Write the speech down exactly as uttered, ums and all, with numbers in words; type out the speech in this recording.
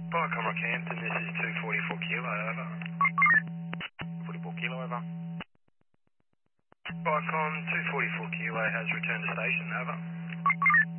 Viacom Rockhampton, this is two forty-four Kilo, over. forty-four Kilo, over. Viacom two forty-four Kilo has returned to station, over.